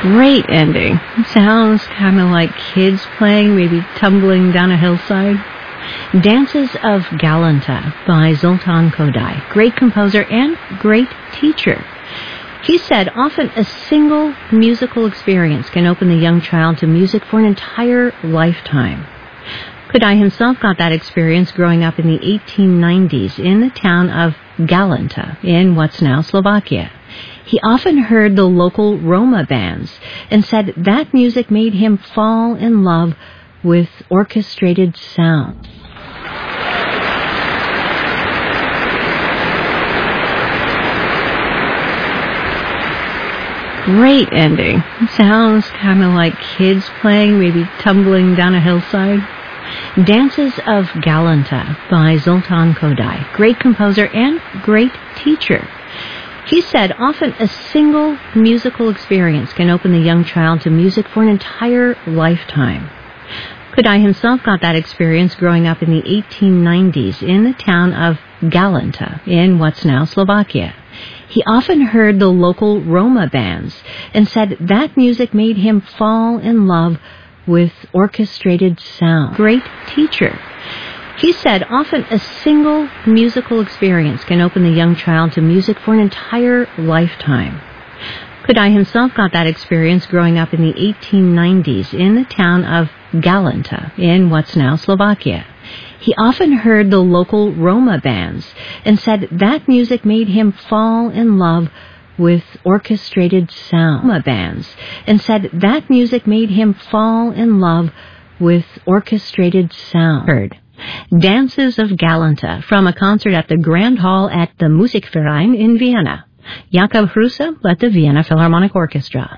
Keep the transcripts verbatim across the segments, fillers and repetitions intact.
Great ending. Sounds kind of like kids playing, maybe tumbling down a hillside. Dances of Galanta by Zoltan Kodály. Great composer and great teacher. He said often a single musical experience can open the young child to music for an entire lifetime. Kodály himself got that experience growing up in the eighteen nineties in the town of Galanta in what's now Slovakia. He often heard the local Roma bands and said that music made him fall in love with orchestrated sound. Great ending. Sounds kind of like kids playing, maybe tumbling down a hillside. Dances of Galanta by Zoltan Kodály. Great composer and great teacher. He said often a single musical experience can open the young child to music for an entire lifetime. Kodály himself got that experience growing up in the eighteen nineties in the town of Galanta in what's now Slovakia. He often heard the local Roma bands and said that music made him fall in love with orchestrated sound. Great teacher. He said often a single musical experience can open the young child to music for an entire lifetime. Kodály himself got that experience growing up in the eighteen nineties in the town of Galanta in what's now Slovakia. He often heard the local Roma bands and said that music made him fall in love with orchestrated sound. Roma bands and said that music made him fall in love with orchestrated sound. Heard Dances of Galanta from a concert at the Grand Hall at the Musikverein in Vienna. Jakob Hrusa led the Vienna Philharmonic Orchestra.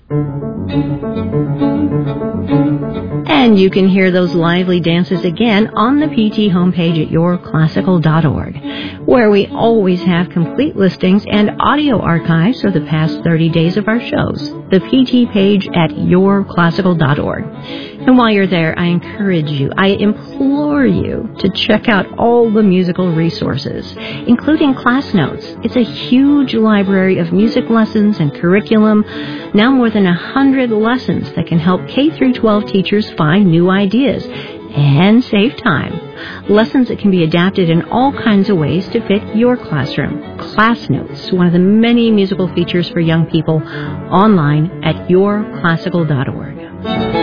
And you can hear those lively dances again on the P T homepage at your classical dot org, where we always have complete listings and audio archives for the past thirty days of our shows. The P T page at your classical dot org. And while you're there, I encourage you, I implore you to check out all the musical resources, including class notes. It's a huge library of music lessons and curriculum, now more than a hundred lessons that can help K through twelve teachers find new ideas and save time. Lessons that can be adapted in all kinds of ways to fit your classroom. Class Notes, one of the many musical features for young people, online at your classical dot org.